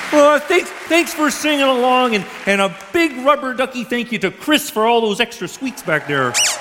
Thanks for singing along, and a big rubber ducky thank you to Chris for all those extra squeaks back there.